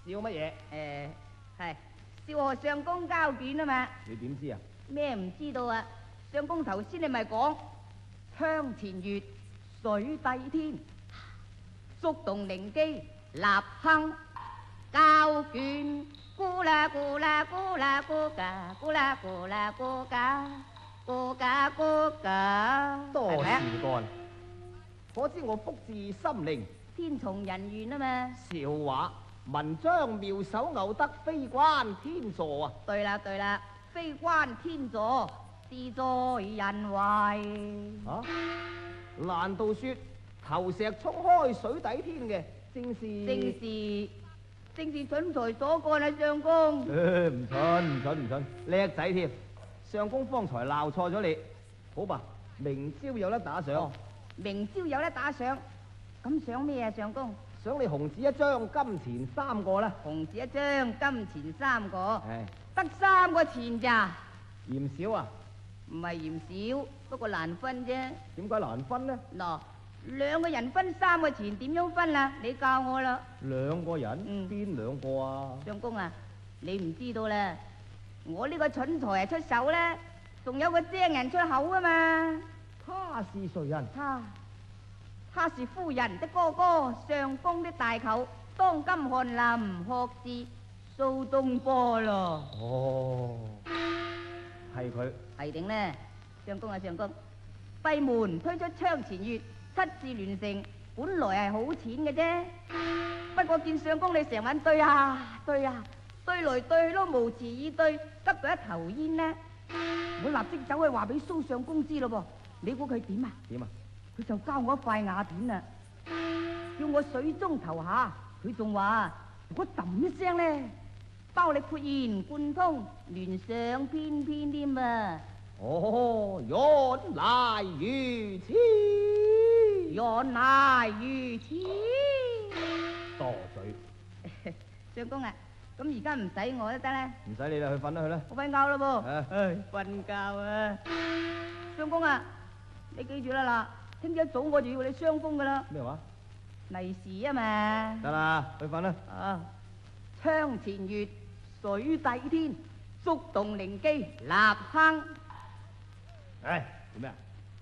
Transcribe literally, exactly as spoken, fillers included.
笑乜嘢？ 誒係笑賀相公交卷啊嘛。 你點知啊？ 咩唔知道啊？相公頭先你咪講窗前月，水底天，觸動靈機立哼交卷，咕啦咕啦咕啦咕㗎，咕啦咕啦咕㗎，咕㗎咕㗎， 多係咪啊？ 事幹，可知我福至心靈。 天從人願啊嘛。 笑話，文章妙手偶得，非關天助啊！ 對啦對啦，非關天助，事在人為。 啊？難道說投石衝開水底天嘅，正是正是正是蠢材所幹啊，相公。 誒唔蠢唔蠢唔蠢，叻仔添！相公方才鬧錯咗你，好吧？明朝有得打賞， 明朝有得打賞，咁賞咩啊，相公？ 賞你紅紙一張，金錢三個啦。 紅字一張，金錢三個， 唉， 得三個錢咋？ 嫌少啊？ 唔係嫌少，不過難分啫。 點解難分呢？ 嗱，兩個人分三個錢，點樣分啊？你教我啦。 兩個人， 嗯邊兩個啊？ 相公啊，你唔知道啦，我呢個蠢材啊出手啦，仲有個精人出口啊嘛。 他是誰人？ 他他是夫人的哥哥，相公的大舅，當今翰林學士蘇東坡咯。 哦，係佢。 係定呢？相公啊，相公，閉門推出窗前月，七字連成，本來係好淺嘅啫。不過見相公你成晚對啊對啊，對來對去都無詞以對，得到一頭煙呢。我立即走去話俾蘇相公知咯噃，你估佢點啊？ 點啊？ 佢就交我一塊瓦片啦，叫我水中投下。佢仲話如果揼一聲呢，包你豁然貫通，聯想翩翩添啊！ 哦，原來如此， 原來如此。 多嘴。 相公啊，咁而家唔使我都得啦， 唔使你啦，去瞓啦去啦。 我瞓覺咯啊噃。唉，瞓覺啊！相公啊，你記住啦嗱，聽朝一早我就要你雙封噶啦， 咩話？ 利是啊嘛。 得啦，去瞓啦。 啊！窗前月，水底天，觸動靈機立哼。 唉，做咩啊？